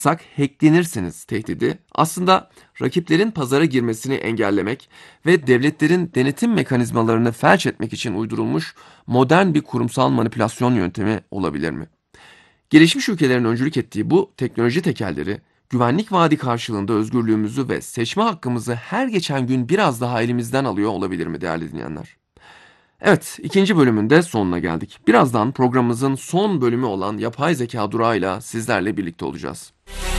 Hacklenirsiniz tehdidi aslında rakiplerin pazara girmesini engellemek ve devletlerin denetim mekanizmalarını felç etmek için uydurulmuş modern bir kurumsal manipülasyon yöntemi olabilir mi? Gelişmiş ülkelerin öncülük ettiği bu teknoloji tekelleri, güvenlik vaadi karşılığında özgürlüğümüzü ve seçme hakkımızı her geçen gün biraz daha elimizden alıyor olabilir mi değerli dinleyenler? Evet, ikinci bölümün de sonuna geldik. Birazdan programımızın son bölümü olan yapay zeka durağıyla sizlerle birlikte olacağız.